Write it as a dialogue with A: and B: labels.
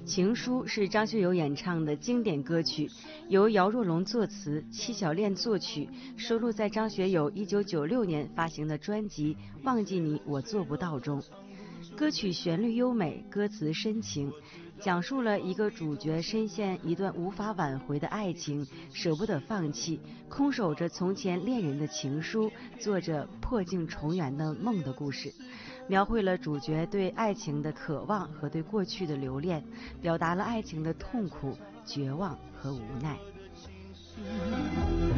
A: 情书》是张学友演唱的经典歌曲，由姚若龙作词，戚小恋作曲，收录在张学友1996年发行的专辑《忘记你我做不到》中。歌曲旋律优美，歌词深情，讲述了一个主角深陷一段无法挽回的爱情，舍不得放弃，空守着从前恋人的情书，做着破镜重圆的梦的故事，描绘了主角对爱情的渴望和对过去的留恋，表达了爱情的痛苦、绝望和无奈。